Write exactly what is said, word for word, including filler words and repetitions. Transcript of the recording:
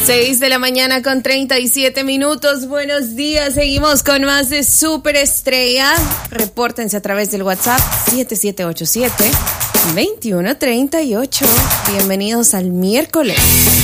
seis de la mañana con treinta y siete minutos. Buenos días. Seguimos con más de Superestrella. Repórtense a través del WhatsApp siete siete ocho siete, dos uno tres ocho. Bienvenidos al miércoles.